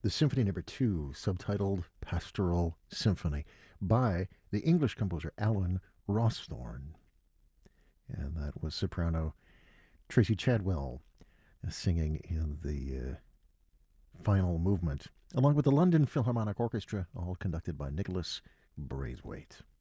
the Symphony Number 2, subtitled Pastoral Symphony, by the English composer Alan Rawsthorne. And that was soprano Tracy Chadwell singing in the final movement, along with the London Philharmonic Orchestra, all conducted by Nicholas Braithwaite.